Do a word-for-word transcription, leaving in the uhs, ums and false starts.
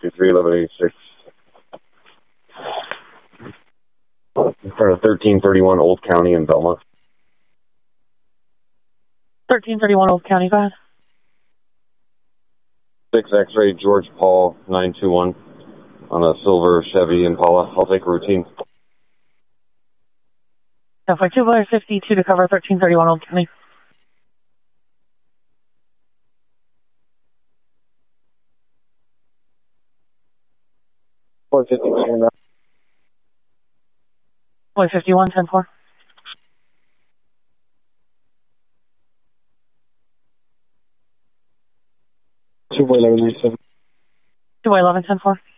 fifty-three, eleven eighty-six. In front of thirteen thirty-one Old County in Belmont. thirteen thirty-one Old County, go ahead. six X-ray George Paul nine two one on a silver Chevy Impala. I'll take routine. So for two fifty-two to cover thirteen thirty-one Old County. four fifty-two now. four fifty-one, ten four. two eleven ninety-seven. two eleven, ten four.